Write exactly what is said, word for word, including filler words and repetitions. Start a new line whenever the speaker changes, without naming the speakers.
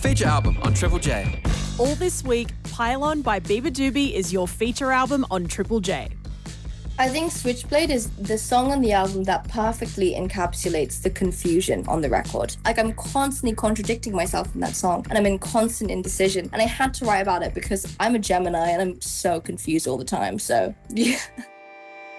feature album on Triple J.
All this week, Pylon by Beabadoobee is your feature album on Triple J.
I think Switchblade is the song on the album that perfectly encapsulates the confusion on the record. Like, I'm constantly contradicting myself in that song, and I'm in constant indecision. And I had to write about it because I'm a Gemini and I'm so confused all the time. So, yeah.